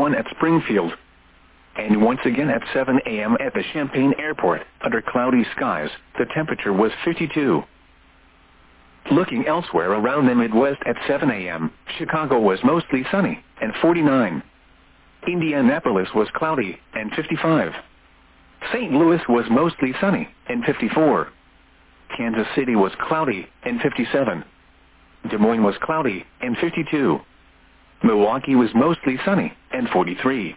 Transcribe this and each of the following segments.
51 at Springfield. And once again at 7 a.m. at the Champaign Airport, under cloudy skies, the temperature was 52. Looking elsewhere around the Midwest at 7 a.m., Chicago was mostly sunny, and 49. Indianapolis was cloudy, and 55. St. Louis was mostly sunny, and 54. Kansas City was cloudy, and 57. Des Moines was cloudy, and 52. Milwaukee was mostly sunny, and 43.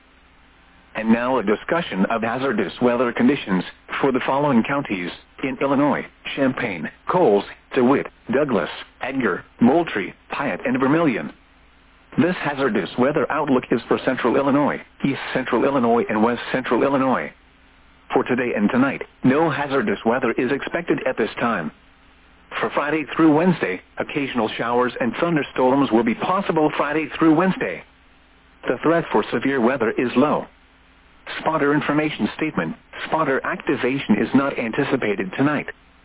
And now a discussion of hazardous weather conditions for the following counties in Illinois: Champaign, Coles, DeWitt, Douglas, Edgar, Moultrie, Piatt, and Vermilion. This hazardous weather outlook is for Central Illinois, East Central Illinois, and West Central Illinois. For today and tonight, no hazardous weather is expected at this time. For Friday through Wednesday, occasional showers and thunderstorms will be possible Friday through Wednesday. The threat for severe weather is low. Spotter information statement: spotter activation is not anticipated tonight.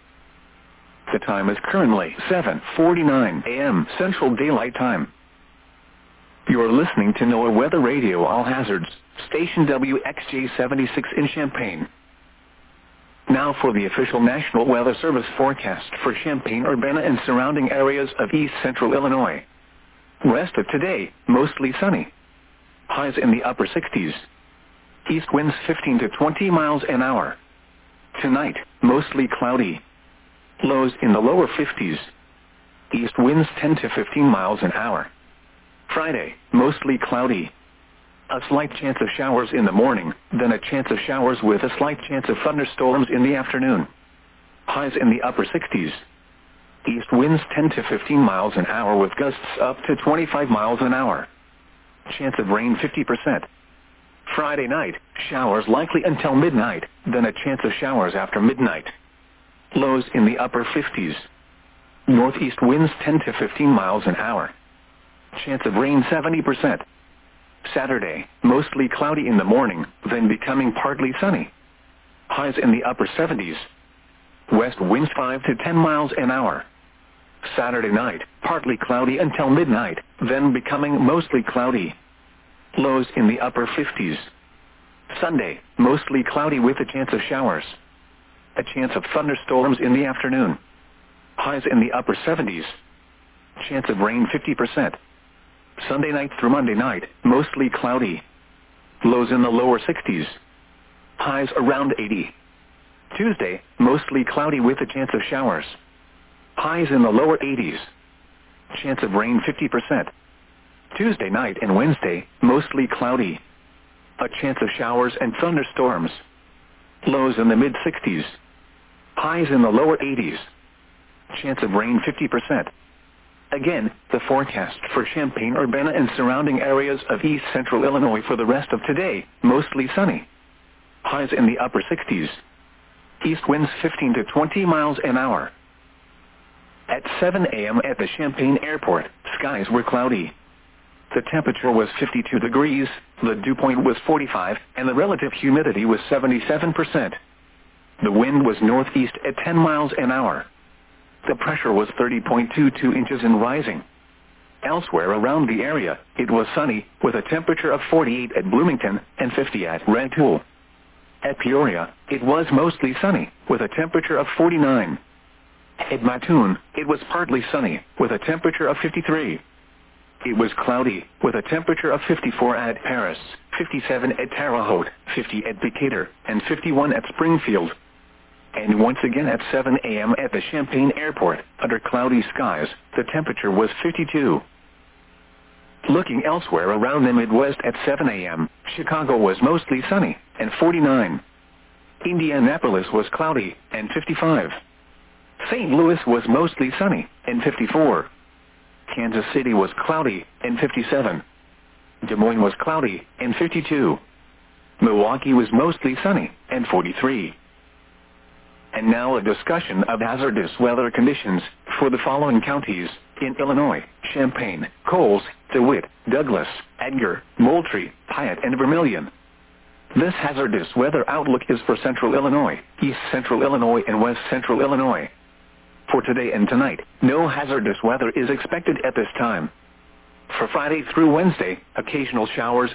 The time is currently 7:49 a.m. Central Daylight Time. You are listening to NOAA Weather Radio All Hazards, station WXJ-76 in Champaign. Now for the official National Weather Service forecast for Champaign, Urbana, and surrounding areas of East Central Illinois. Rest of today, mostly sunny. Highs in the upper 60s. East winds 15 to 20 miles an hour. Tonight, mostly cloudy. Lows in the lower 50s. East winds 10 to 15 miles an hour. Friday, mostly cloudy. A slight chance of showers in the morning, then a chance of showers with a slight chance of thunderstorms in the afternoon. Highs in the upper 60s. East winds 10 to 15 miles an hour with gusts up to 25 miles an hour. Chance of rain 50%. Friday night, showers likely until midnight, then a chance of showers after midnight. Lows in the upper 50s. Northeast winds 10 to 15 miles an hour. Chance of rain 70%. Saturday, mostly cloudy in the morning, then becoming partly sunny. Highs in the upper 70s. West winds 5 to 10 miles an hour. Saturday night, partly cloudy until midnight, then becoming mostly cloudy. Lows in the upper 50s. Sunday, mostly cloudy with a chance of showers. A chance of thunderstorms in the afternoon. Highs in the upper 70s. Chance of rain 50%. Sunday night through Monday night, mostly cloudy. Lows in the lower 60s. Highs around 80. Tuesday, mostly cloudy with a chance of showers. Highs in the lower 80s. Chance of rain 50%. Tuesday night and Wednesday, mostly cloudy. A chance of showers and thunderstorms. Lows in the mid-60s. Highs in the lower 80s. Chance of rain 50%. Again, the forecast for Champaign, Urbana, and surrounding areas of East Central Illinois for the rest of today: mostly sunny. Highs in the upper 60s. East winds 15 to 20 miles an hour. At 7 a.m. at the Champaign Airport, skies were cloudy. The temperature was 52 degrees, the dew point was 45, and the relative humidity was 77%. The wind was northeast at 10 miles an hour. The pressure was 30.22 inches and rising. Elsewhere around the area, it was sunny, with a temperature of 48 at Bloomington and 50 at Rantoul. At Peoria, it was mostly sunny, with a temperature of 49. At Mattoon, it was partly sunny, with a temperature of 53. It was cloudy, with a temperature of 54 at Paris, 57 at Terre Haute, 50 at Decatur, and 51 at Springfield. And once again at 7 a.m. at the Champaign Airport, under cloudy skies, the temperature was 52. Looking elsewhere around the Midwest at 7 a.m., Chicago was mostly sunny, and 49. Indianapolis was cloudy, and 55. St. Louis was mostly sunny, and 54. Kansas City was cloudy, and 57. Des Moines was cloudy, and 52. Milwaukee was mostly sunny, and 43. And now a discussion of hazardous weather conditions for the following counties in Illinois: Champaign, Coles, DeWitt, Douglas, Edgar, Moultrie, Piatt, and Vermilion. This hazardous weather outlook is for Central Illinois, East Central Illinois, and West Central Illinois. For today and tonight, no hazardous weather is expected at this time. For Friday through Wednesday, occasional showers